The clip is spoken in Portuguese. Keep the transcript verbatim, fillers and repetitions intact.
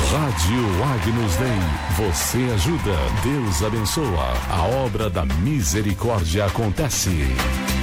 Rádio Agnus Dei. Você ajuda, Deus abençoa. A obra da misericórdia acontece.